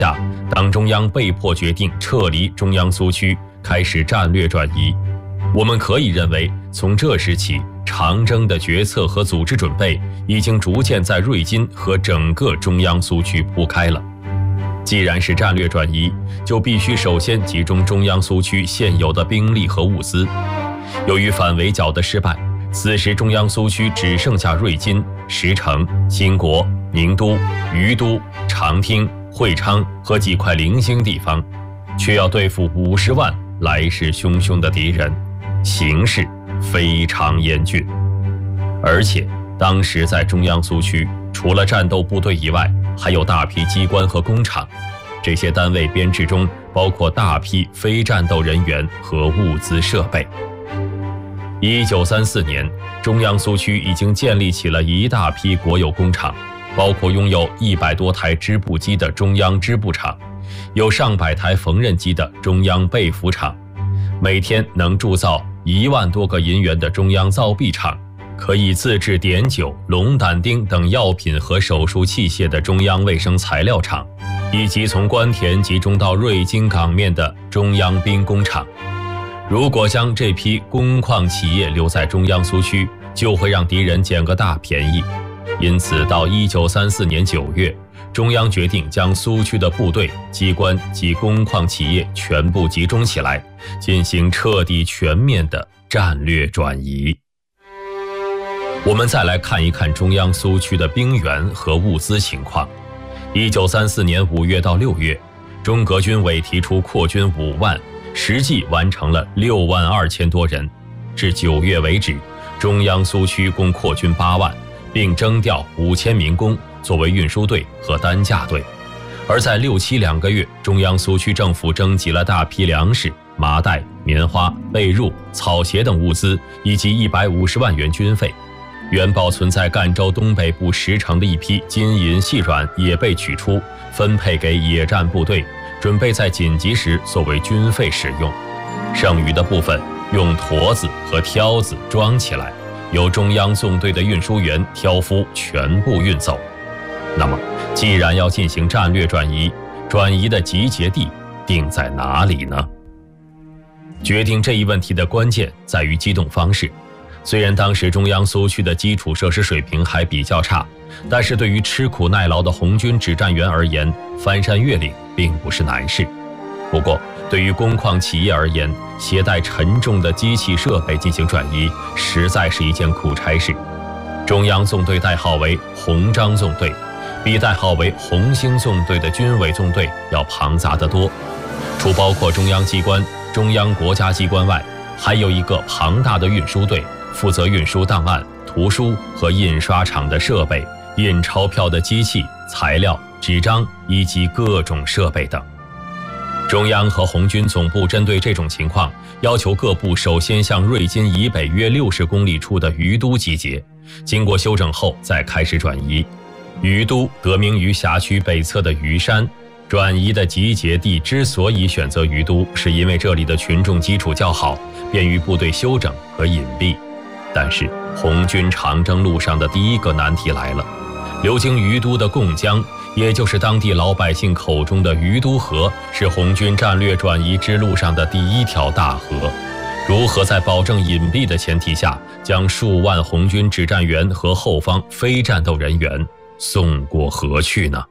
下，党中央被迫决定撤离中央苏区，开始战略转移。我们可以认为，从这时起，长征的决策和组织准备已经逐渐在瑞金和整个中央苏区铺开了。既然是战略转移，就必须首先集中中央苏区现有的兵力和物资。由于反围剿的失败，此时中央苏区只剩下瑞金、石城、兴国、宁都、于都、长汀、会昌和几块零星地方，却要对付50万来势汹汹的敌人，形势非常严峻。而且当时在中央苏区，除了战斗部队以外，还有大批机关和工厂，这些单位编制中包括大批非战斗人员和物资设备。1934年，中央苏区已经建立起了一大批国有工厂，包括拥有100多台织布机的中央织布厂，有上百台缝纫机的中央被服厂，每天能铸造1万多个银元的中央造币厂，可以自制碘酒、龙胆丁等药品和手术器械的中央卫生材料厂，以及从关田集中到瑞金港面的中央兵工厂。如果将这批工矿企业留在中央苏区，就会让敌人捡个大便宜。因此到1934年9月，中央决定将苏区的部队、机关及工矿企业全部集中起来，进行彻底全面的战略转移。我们再来看一看中央苏区的兵员和物资情况。1934年5月到6月，中革军委提出扩军5万，实际完成了6万2千多人。至9月为止，中央苏区共扩军8万，并征调5000民工作为运输队和担架队。而在6、7两个月，中央苏区政府征集了大批粮食、麻袋、棉花、被褥、草鞋等物资，以及150万元军费。原保存在赣州东北部石城的一批金银细软也被取出，分配给野战部队，准备在紧急时作为军费使用。剩余的部分用驼子和挑子装起来，由中央纵队的运输员挑夫全部运走。那么既然要进行战略转移，转移的集结地定在哪里呢？决定这一问题的关键在于机动方式。虽然当时中央苏区的基础设施水平还比较差，但是对于吃苦耐劳的红军指战员而言，翻山越岭并不是难事。不过对于工矿企业而言，携带沉重的机器设备进行转移，实在是一件苦差事。中央纵队代号为红章纵队，比代号为红星纵队的军委纵队要庞杂得多。除包括中央机关、中央国家机关外，还有一个庞大的运输队，负责运输档案、图书和印刷厂的设备、印钞票的机器、材料、纸张以及各种设备等。中央和红军总部针对这种情况，要求各部首先向瑞金以北约60公里处的于都集结，经过休整后再开始转移。于都得名于辖区北侧的于山，转移的集结地之所以选择于都，是因为这里的群众基础较好，便于部队休整和隐蔽。但是红军长征路上的第一个难题来了，流经于都的贡江，也就是当地老百姓口中的于都河，是红军战略转移之路上的第一条大河。如何在保证隐蔽的前提下，将数万红军指战员和后方非战斗人员送过河去呢？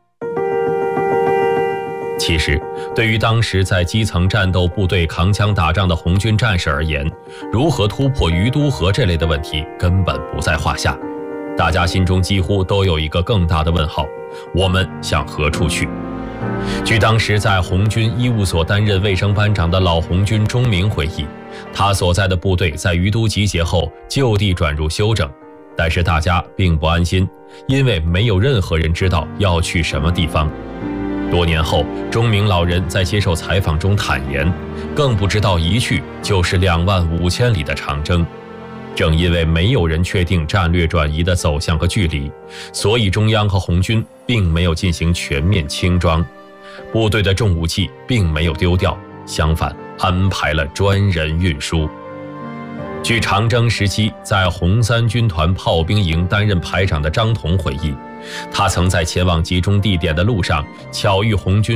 其实对于当时在基层战斗部队扛枪打仗的红军战士而言，如何突破于都河这类的问题根本不在话下。大家心中几乎都有一个更大的问号：我们向何处去？据当时在红军医务所担任卫生班长的老红军钟鸣回忆，他所在的部队在于都集结后就地转入休整，但是大家并不安心，因为没有任何人知道要去什么地方。多年后，钟鸣老人在接受采访中坦言，更不知道一去就是2万5千里的长征。正因为没有人确定战略转移的走向和距离，所以中央和红军并没有进行全面轻装，部队的重武器并没有丢掉，相反安排了专人运输。据长征时期在红三军团炮兵营担任排长的张彤回忆， 他曾在前往集中地点的路上巧遇红军